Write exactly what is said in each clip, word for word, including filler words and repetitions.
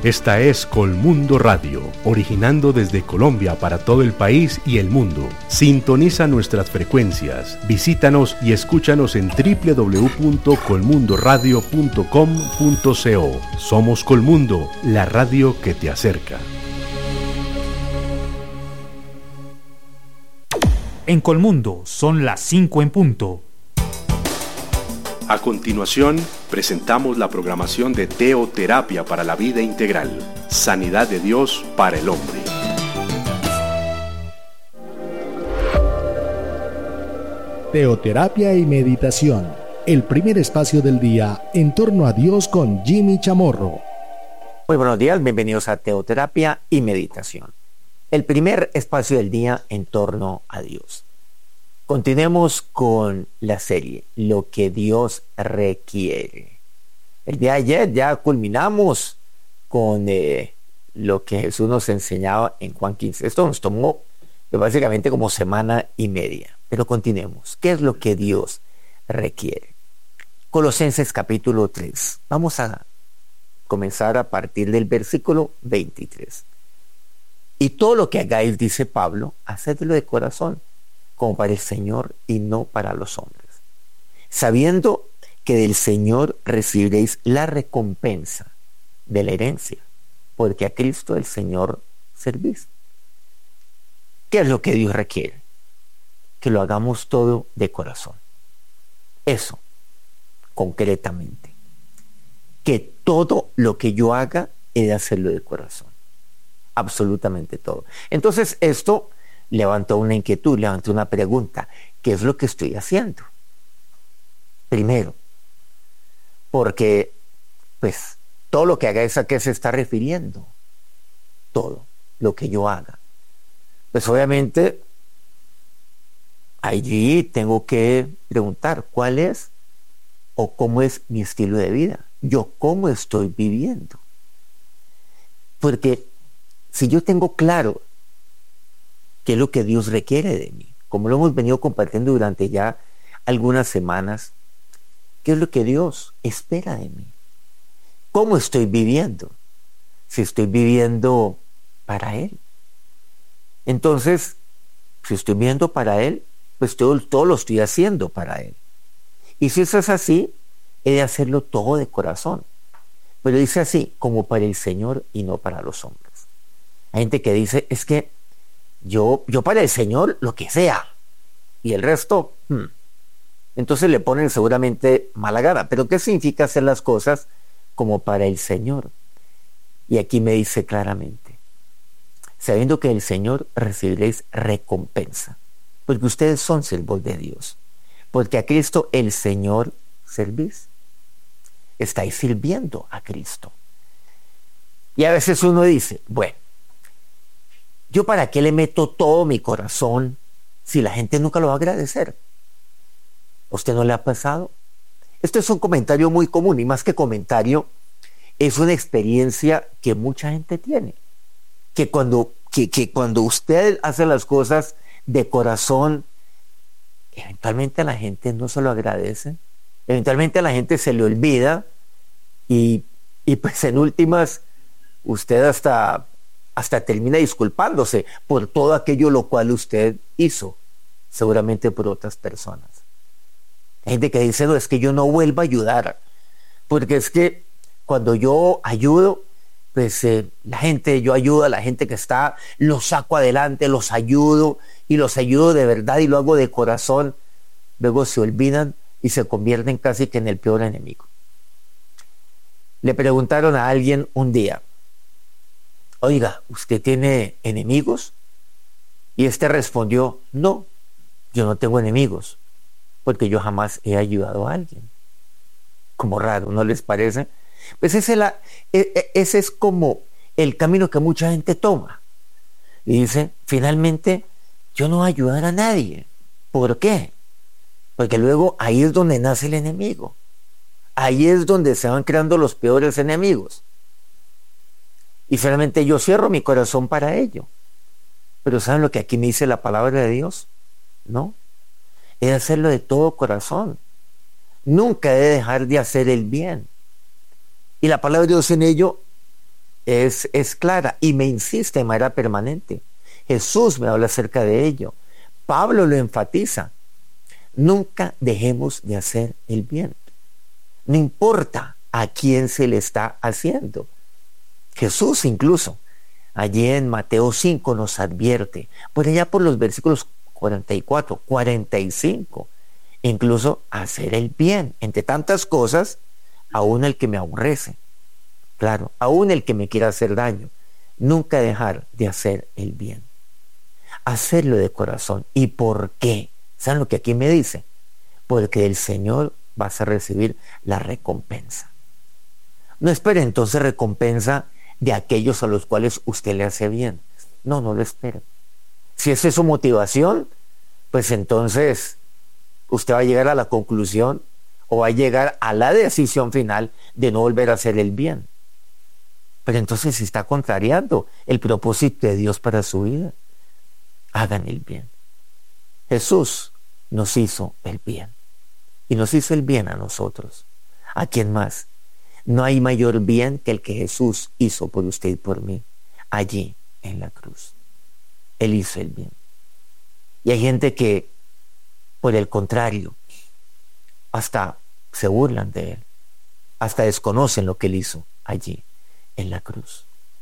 Esta es Colmundo Radio, originando desde Colombia para todo el país y el mundo. Sintoniza nuestras frecuencias, visítanos y escúchanos en doble u doble u doble u punto colmundo radio punto com punto co. Somos Colmundo, la radio que te acerca. En Colmundo son las cinco en punto. A continuación, presentamos la programación de Teoterapia para la Vida Integral, Sanidad de Dios para el Hombre. Teoterapia y meditación, el primer espacio del día en torno a Dios con Jimmy Chamorro. Muy buenos días, bienvenidos a Teoterapia y meditación, el primer espacio del día en torno a Dios. Continuemos con la serie, Lo que Dios requiere. El día de ayer ya culminamos con eh, lo que Jesús nos enseñaba en Juan quince. Esto nos tomó pues, básicamente como semana y media. Pero continuemos. ¿Qué es lo que Dios requiere? Colosenses capítulo tres. Vamos a comenzar a partir del versículo veintitrés. Y todo lo que hagáis, dice Pablo, hacedlo de corazón, como para el Señor y no para los hombres, sabiendo que del Señor recibiréis la recompensa de la herencia, porque a Cristo el Señor servís. ¿Qué es lo que Dios requiere? Que lo hagamos todo de corazón. Eso, concretamente. Que todo lo que yo haga he de hacerlo de corazón. Absolutamente todo. Entonces esto levantó una inquietud, levantó una pregunta. ¿Qué es lo que estoy haciendo? Primero, porque pues todo lo que haga es a qué se está refiriendo. Todo lo que yo haga. Pues obviamente allí tengo que preguntar cuál es o cómo es mi estilo de vida. Yo cómo estoy viviendo. Porque si yo tengo claro qué es lo que Dios requiere de mí, como lo hemos venido compartiendo durante ya algunas semanas, qué es lo que Dios espera de mí, cómo estoy viviendo, si estoy viviendo para Él. Entonces, si estoy viviendo para Él, pues todo, todo lo estoy haciendo para Él. Y si eso es así, he de hacerlo todo de corazón. Pero dice así, como para el Señor y no para los hombres. Hay gente que dice, es que Yo, yo para el Señor lo que sea, y el resto, hmm. entonces le ponen seguramente mala gana. Pero ¿qué significa hacer las cosas como para el Señor? Y aquí me dice claramente, sabiendo que del Señor recibiréis recompensa, porque ustedes son siervos de Dios, porque a Cristo el Señor servís. Estáis sirviendo a Cristo. Y a veces uno dice, bueno, ¿yo para qué le meto todo mi corazón si la gente nunca lo va a agradecer? ¿A usted no le ha pasado? Esto es un comentario muy común, y más que comentario, es una experiencia que mucha gente tiene. Que cuando, que, que cuando usted hace las cosas de corazón, eventualmente a la gente no se lo agradece, eventualmente a la gente se le olvida, y, y pues en últimas, usted hasta... hasta termina disculpándose por todo aquello lo cual usted hizo, seguramente por otras personas. Hay gente que dice, no, es que yo no vuelvo a ayudar, porque es que cuando yo ayudo, pues eh, la gente, yo ayudo a la gente que está, los saco adelante, los ayudo, y los ayudo de verdad, y lo hago de corazón. Luego se olvidan y se convierten casi que en el peor enemigo. Le preguntaron a alguien un día, oiga, ¿usted tiene enemigos? Y este respondió, no, yo no tengo enemigos, porque yo jamás he ayudado a alguien. Como raro, ¿no les parece? Pues ese, la, ese es como el camino que mucha gente toma. Y dice, finalmente, yo no voy a ayudar a nadie. ¿Por qué? Porque luego ahí es donde nace el enemigo. Ahí es donde se van creando los peores enemigos. Y solamente yo cierro mi corazón para ello. Pero ¿saben lo que aquí me dice la palabra de Dios? No. He de hacerlo de todo corazón. Nunca he de dejar de hacer el bien. Y la palabra de Dios en ello es, es clara y me insiste de manera permanente. Jesús me habla acerca de ello. Pablo lo enfatiza. Nunca dejemos de hacer el bien. No importa a quién se le está haciendo. Jesús incluso, allí en Mateo cinco nos advierte, por allá por los versículos cuarenta y cuatro, cuarenta y cinco, incluso hacer el bien, entre tantas cosas, aún el que me aborrece, claro, aún el que me quiera hacer daño, nunca dejar de hacer el bien. Hacerlo de corazón. ¿Y por qué? ¿Saben lo que aquí me dice? Porque del Señor vas a recibir la recompensa. No espere entonces recompensa de aquellos a los cuales usted le hace bien. No, no lo espere. Si esa es su motivación, pues entonces usted va a llegar a la conclusión o va a llegar a la decisión final de no volver a hacer el bien. Pero entonces se está contrariando el propósito de Dios para su vida. Hagan el bien. Jesús nos hizo el bien. Y nos hizo el bien a nosotros. ¿A quién más? No hay mayor bien que el que Jesús hizo por usted y por mí, allí en la cruz. Él hizo el bien. Y hay gente que, por el contrario, hasta se burlan de Él, hasta desconocen lo que Él hizo allí en la cruz.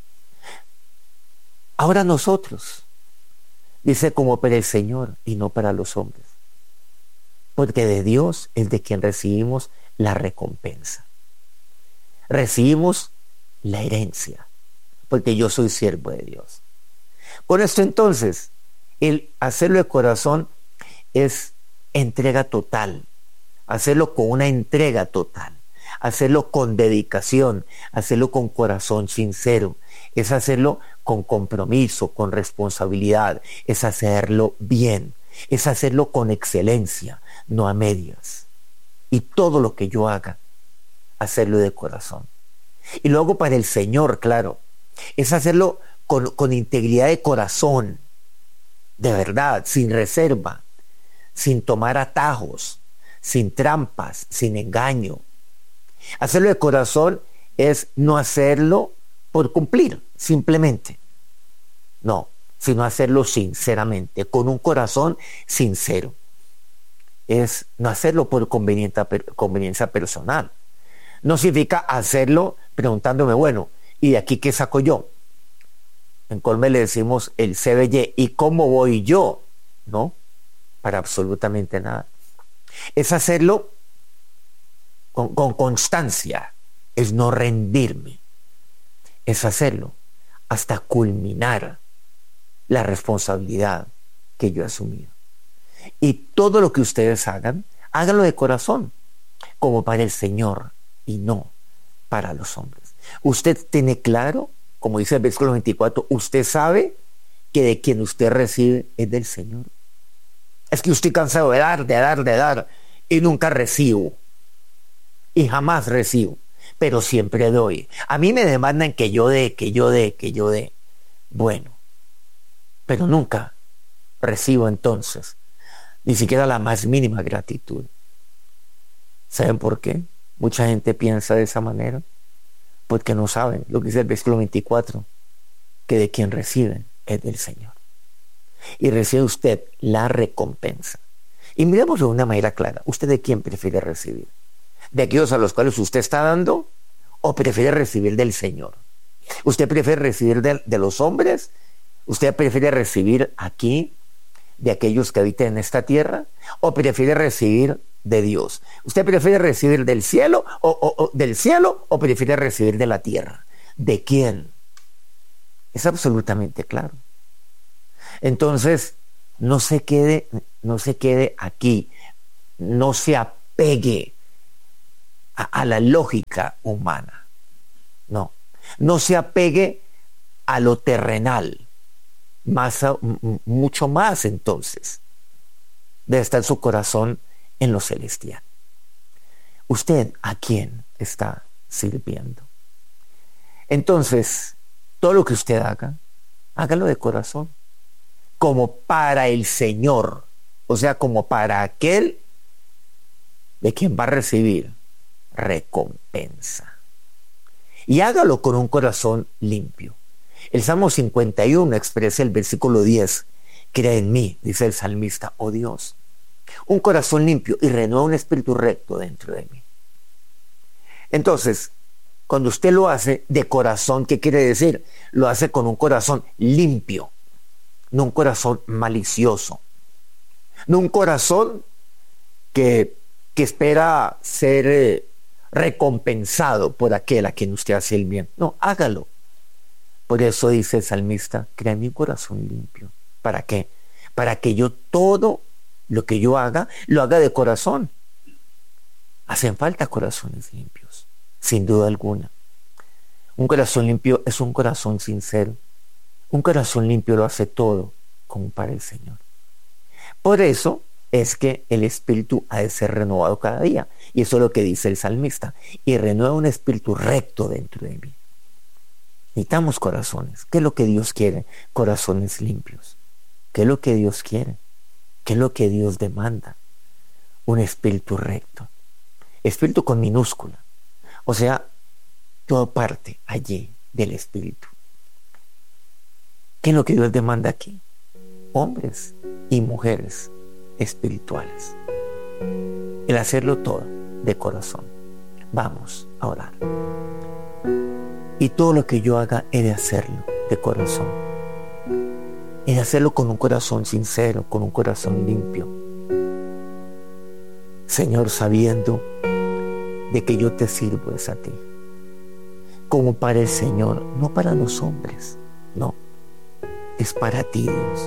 Ahora nosotros, dice, como para el Señor y no para los hombres, porque de Dios es de quien recibimos la recompensa. Recibimos la herencia, porque yo soy siervo de Dios. Con esto entonces, el hacerlo de corazón es entrega total, hacerlo con una entrega total, hacerlo con dedicación, hacerlo con corazón sincero, es hacerlo con compromiso, con responsabilidad, es hacerlo bien, es hacerlo con excelencia, no a medias. Y todo lo que yo haga, hacerlo de corazón. Y luego para el Señor, claro, es hacerlo con, con integridad de corazón, de verdad, sin reserva, sin tomar atajos, sin trampas, sin engaño. Hacerlo de corazón es no hacerlo por cumplir, simplemente. No, sino hacerlo sinceramente, con un corazón sincero. Es no hacerlo por conveniencia, conveniencia personal. No significa hacerlo preguntándome, bueno, ¿y de aquí qué saco yo? En Colme le decimos el C B Y, ¿y cómo voy yo? No, para absolutamente nada. Es hacerlo con, con constancia, es no rendirme, es hacerlo hasta culminar la responsabilidad que yo he asumido. Y todo lo que ustedes hagan, háganlo de corazón, como para el Señor y no para los hombres. Usted tiene claro, como dice el versículo veinticuatro, usted sabe que de quien usted recibe es del Señor. Es que yo estoy cansado de dar, de dar, de dar y nunca recibo. Y jamás recibo, pero siempre doy. A mí me demandan que yo dé, que yo dé, que yo dé. Bueno, pero nunca recibo entonces ni siquiera la más mínima gratitud. ¿Saben por qué? Mucha gente piensa de esa manera porque no saben lo que dice el versículo veinticuatro, que de quien reciben es del Señor. Y recibe usted la recompensa. Y miremoslo de una manera clara. ¿Usted de quién prefiere recibir? ¿De aquellos a los cuales usted está dando? ¿O prefiere recibir del Señor? ¿Usted prefiere recibir de, de los hombres? ¿Usted prefiere recibir aquí de aquellos que habitan en esta tierra? ¿O prefiere recibir de Dios? ¿Usted prefiere recibir del cielo o, o, o del cielo o prefiere recibir de la tierra? ¿De quién? Es absolutamente claro. Entonces, no se quede, no se quede aquí, no se apegue a, a la lógica humana. No, no se apegue a lo terrenal. Más, mucho más entonces debe estar su corazón en lo celestial. ¿Usted a quién está sirviendo? Entonces, todo lo que usted haga, hágalo de corazón, como para el Señor, o sea, como para aquel de quien va a recibir recompensa. Y hágalo con un corazón limpio. El Salmo cincuenta y uno expresa el versículo diez. Crea en mí, dice el salmista, oh Dios, un corazón limpio y renueva un espíritu recto dentro de mí. Entonces, cuando usted lo hace de corazón, ¿qué quiere decir? Lo hace con un corazón limpio, no un corazón malicioso, no un corazón que, que espera ser eh, recompensado por aquel a quien usted hace el bien. No, hágalo. Por eso dice el salmista, crea en mí un corazón limpio. ¿Para qué? Para que yo todo lo que yo haga, lo haga de corazón. Hacen falta corazones limpios, sin duda alguna. Un corazón limpio es un corazón sincero. Un corazón limpio lo hace todo como para el Señor. Por eso es que el espíritu ha de ser renovado cada día. Y eso es lo que dice el salmista. Y renueva un espíritu recto dentro de mí. Necesitamos corazones. ¿Qué es lo que Dios quiere? Corazones limpios. ¿Qué es lo que Dios quiere? ¿Qué es lo que Dios demanda? Un espíritu recto. Espíritu con minúscula. O sea, todo parte allí del espíritu. ¿Qué es lo que Dios demanda aquí? Hombres y mujeres espirituales. El hacerlo todo de corazón. Vamos a orar. Y todo lo que yo haga he de hacerlo de corazón. He de hacerlo con un corazón sincero, con un corazón limpio. Señor, sabiendo de que yo te sirvo es a ti. Como para el Señor, no para los hombres, no. Es para ti, Dios.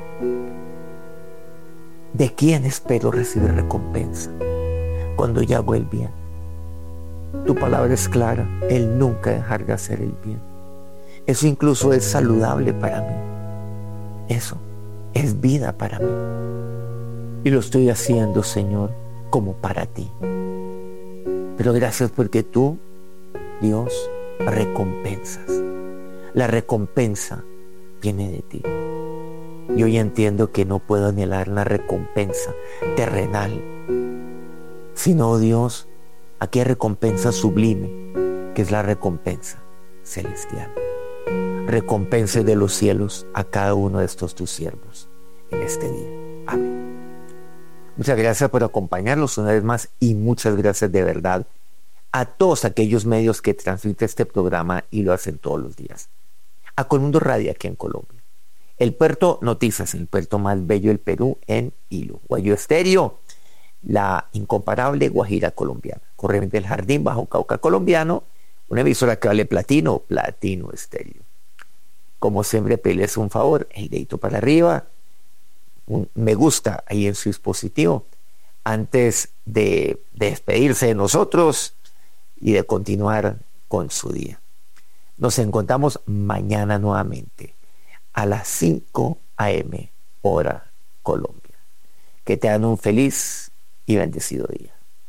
¿De quién espero recibir recompensa cuando yo hago el bien? Tu palabra es clara, Él nunca dejará de hacer el bien. Eso incluso es saludable para mí. Eso es vida para mí. Y lo estoy haciendo, Señor, como para ti. Pero gracias porque tú, Dios, recompensas. La recompensa viene de ti. Y hoy entiendo que no puedo anhelar la recompensa terrenal, sino, Dios, aquí hay recompensa sublime, que es la recompensa celestial. Recompense de los cielos a cada uno de estos tus siervos en este día. Amén. Muchas gracias por acompañarnos una vez más y muchas gracias de verdad a todos aquellos medios que transmiten este programa y lo hacen todos los días. A Colmundo Radio aquí en Colombia. El Puerto Noticias, el puerto más bello del Perú, en Hilo. Guayo Estéreo, la incomparable Guajira colombiana. Corriente del Jardín, Bajo Cauca colombiano, una emisora que vale platino, Platino Estéreo. Como siempre, pedirles un favor, el dedito para arriba, un me gusta ahí en su dispositivo, antes de, de despedirse de nosotros y de continuar con su día. Nos encontramos mañana nuevamente a las cinco a eme hora Colombia. Que te hagan un feliz y bendecido día.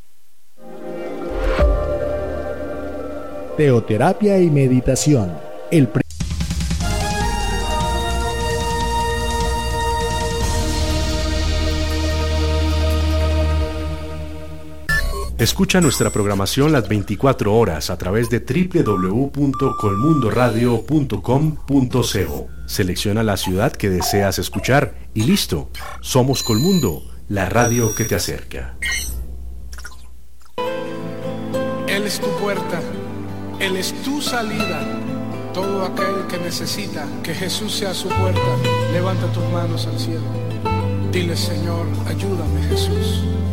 Teoterapia y meditación. El pri- Escucha nuestra programación las veinticuatro horas a través de doble u doble u doble u punto colmundoradio punto com punto co. Selecciona la ciudad que deseas escuchar y listo. Somos Colmundo, la radio que te acerca. Él es tu puerta, Él es tu salida. Todo aquel que necesita que Jesús sea su puerta, levanta tus manos al cielo. Dile, Señor, ayúdame, Jesús.